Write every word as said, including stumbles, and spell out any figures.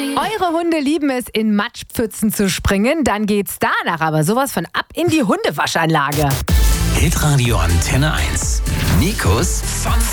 Eure Hunde lieben es, in Matschpfützen zu springen. Dann geht's danach aber sowas von ab in die Hundewaschanlage. Hitradio Antenne eins. Nikos Fun